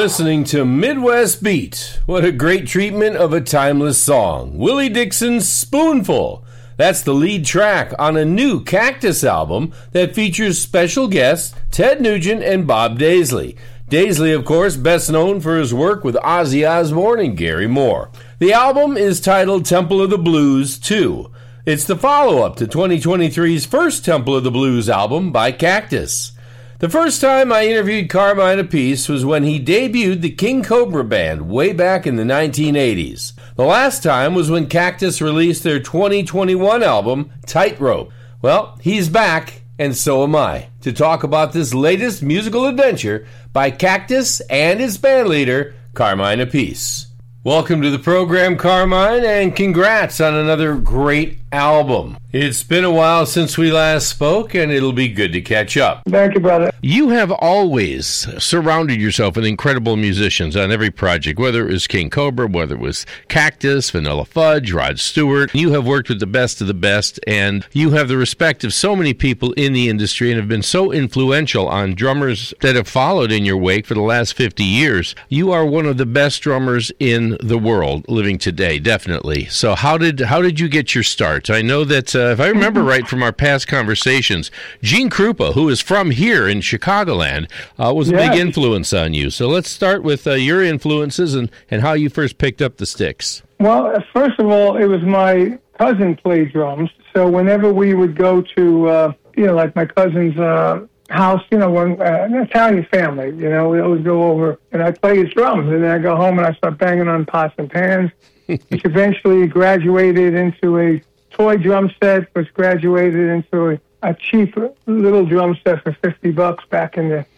listening to Midwest Beat. What a great treatment of a timeless song. Willie Dixon's Spoonful. That's the lead track on a new Cactus album that features special guests Ted Nugent and Bob Daisley. Daisley, of course, best known for his work with Ozzy Osbourne and Gary Moore. The album is titled Temple of the Blues 2. It's the follow-up to 2023's first Temple of the Blues album by Cactus. The first time I interviewed Carmine Appice was when he debuted the King Cobra Band way back in the 1980s. The last time was when Cactus released their 2021 album, Tightrope. Well, he's back, and so am I, to talk about this latest musical adventure by Cactus and its bandleader, Carmine Appice. Welcome to the program, Carmine, and congrats on another great album. It's been a while since we last spoke, and it'll be good to catch up. Thank you, brother. You have always surrounded yourself with incredible musicians on every project, whether it was King Cobra, whether it was Cactus, Vanilla Fudge, Rod Stewart. You have worked with the best of the best, and you have the respect of so many people in the industry and have been so influential on drummers that have followed in your wake for the last 50 years. You are one of the best drummers in the world living today, definitely. So how did you get your start? I know that, if I remember right from our past conversations, Gene Krupa, who is from here in Chicagoland, was a big influence on you. So let's start with your influences and how you first picked up the sticks. Well, first of all, it was my cousin played drums. So whenever we would go to, like my cousin's house, when an Italian family, we always go over and I play his drums. And then I go home and I start banging on pots and pans, which eventually graduated into a toy drum set, which graduated into a cheap little drum set for $50 back in the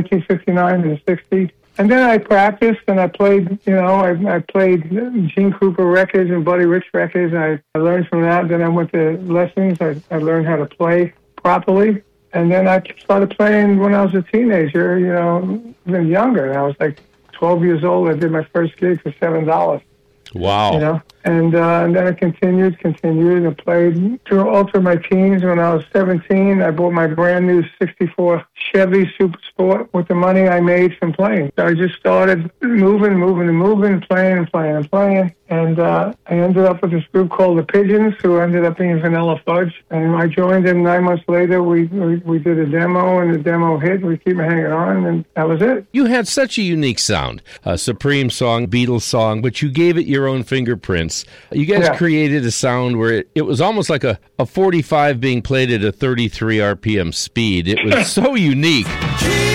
1959 and the 60s. And then I practiced and I played, I played Gene Krupa records and Buddy Rich records. And I learned from that. Then I went to lessons. I learned how to play properly. And then I started playing when I was a teenager, even younger. I was like 12 years old. I did my first gig for $7. Wow. And then I continued and played all through my teens. When I was 17, I bought my brand new 64 Chevy Super Sport with the money I made from playing. So I just started moving, playing. And I ended up with this group called the Pigeons, who ended up being Vanilla Fudge. And I joined them 9 months later. We did a demo, and the demo hit. We keep hanging on, and that was it. You had such a unique sound, a Supreme song, Beatles song, but you gave it your own fingerprints. You guys created a sound where it was almost like a 45 being played at a 33 RPM speed. It was so unique.